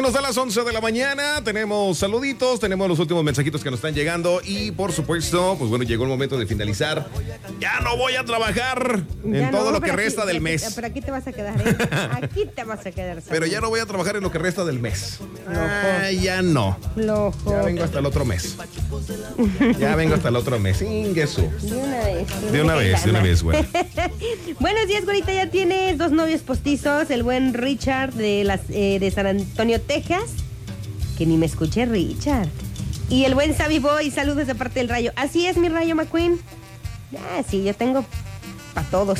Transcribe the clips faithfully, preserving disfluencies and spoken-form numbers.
nos da las once de la mañana, tenemos saluditos, tenemos los últimos mensajitos que nos están llegando y por supuesto, pues bueno, llegó el momento de finalizar. Ya no voy a trabajar ya en todo no, lo que resta aquí, del mes. Aquí, pero aquí te vas a quedar, ¿eh? Aquí te vas a quedar. ¿Sabes? Pero ya no voy a trabajar en lo que resta del mes. Ah, ya no. Lojo. Ya vengo hasta el otro mes. Ya vengo hasta el otro mes. Ingesu. De una vez. De una vez, de una vez, güey. Buenos días, güerita. Ya tienes dos novios postizos. El buen Richard de, las, eh, de San Antonio, Texas. Que ni me escuché, Richard. Y el buen Sabi Boy. Saludos de parte del Rayo. Así es, mi Rayo McQueen. Ah, sí, yo tengo para todos.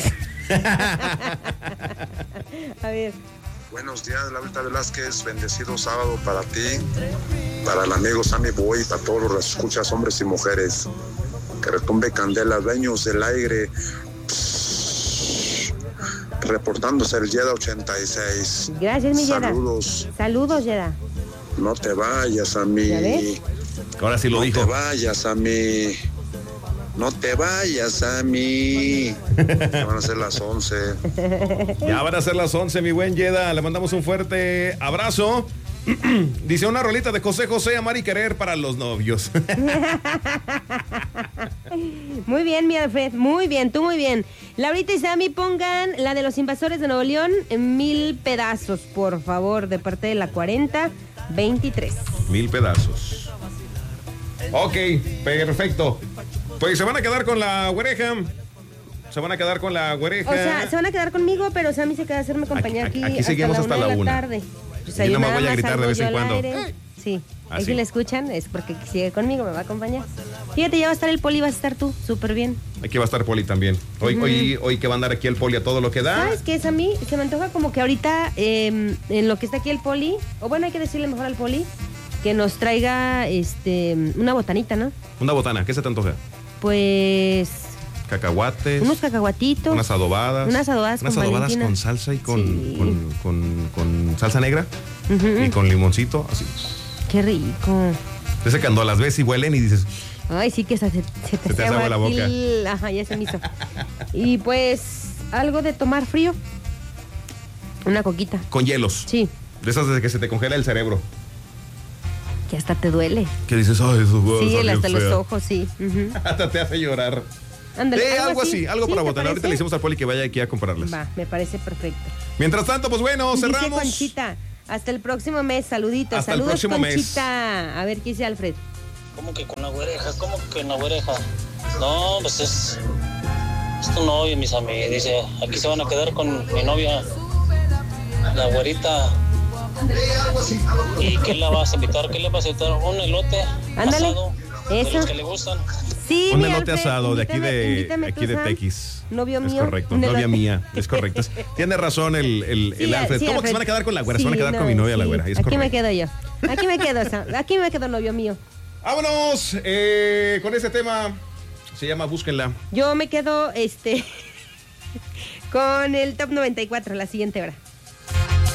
A ver. Buenos días, Laurita Velázquez. Bendecido sábado para ti, para el amigo Sammy Boy, para todos los escuchas, hombres y mujeres. Que retumbe candela, dueños del aire. Psss, reportándose el Yeda ochenta y seis. Gracias, mi Yeda. Saludos. Saludos, Yeda. No te vayas a mí. ¿Ya ves? Ahora sí lo no dijo. No te vayas a mí. No te vayas a mí. Ya van a ser las once. Ya van a ser las once, mi buen Yeda. Le mandamos un fuerte abrazo. Dice una rolita de José José, amar y querer para los novios. Muy bien, mi Alfred. Muy bien, tú muy bien. Laurita y Sammy, pongan la de los invasores de Nuevo León en mil pedazos, por favor, de parte de la cuarenta veintitrés. Mil pedazos. Ok, perfecto. Pues se van a quedar con la güereja. Se van a quedar con la güereja. O sea, se van a quedar conmigo, pero Sammy se queda a hacerme compañía aquí, aquí, aquí seguimos hasta la una. De la una. tarde. Pues y no me voy a gritar de vez en cuando. Sí, ¿Ah, si sí? la escuchan es porque sigue conmigo, me va a acompañar. Fíjate, ya va a estar el Poli, vas a estar tú, súper bien. Aquí va a estar Poli también. Hoy, uh-huh. hoy, hoy que va a andar aquí el Poli a todo lo que da. ¿Sabes qué es a mí? Se me antoja como que ahorita, eh, en lo que está aquí el Poli, o bueno, hay que decirle mejor al Poli, que nos traiga este una botanita, ¿no? Una botana, ¿qué se te antoja? Pues... cacahuates. Unos cacahuatitos. Unas adobadas. Unas adobadas unas con adobadas Valentina. con salsa y con, sí. con, con, con salsa negra. Uh-huh. Y con limoncito, así. Qué rico. Ese cuando las ves y huelen y dices... Ay, sí que se, se, se te, se te hace agua la boca. El... Ajá, ya se me hizo. Y pues, algo de tomar frío. Una coquita. Con hielos. Sí. De esas de que se te congela el cerebro. Que hasta te duele. Que dices, ay, eso va sí, a hasta fea. Los ojos, sí. Uh-huh. Hasta te hace llorar. Ándale, eh, algo algo así, así. algo ¿Sí, para botanar. Ahorita le hicimos al Poli que vaya aquí a comprarles. Va, me parece perfecto. Mientras tanto, pues bueno, cerramos. Dice Conchita, hasta el próximo mes, saluditos. Hasta Saludos, el próximo Conchita. mes. A ver, ¿qué dice Alfred? ¿Cómo que con la güereja? ¿Cómo que con la güereja? No, pues es... Es tu novio, mis amigos. Dice, aquí se van a quedar con mi novia, la güerita. ¿Y qué la vas a invitar? ¿Qué le vas a invitar? ¿Un elote Ándale, asado? Eso. De los que le gustan. Sí, un mi elote Alfred, asado de aquí de invítame aquí tú, de Sam. Tequis. Novio mío. Es correcto, un novia elote. mía, es correcto. Tiene razón el, el, Sí, el Alfred. sí, ¿Cómo Alfred. que se van a quedar con la güera? Sí, se van a quedar no, con mi novia sí. la güera. Es aquí correcto. me quedo yo. Aquí me quedo, Sam. Aquí me quedo, novio mío. Vámonos eh, con ese tema. Se llama Búsquenla. Yo me quedo este con el Top noventa y cuatro, la siguiente hora.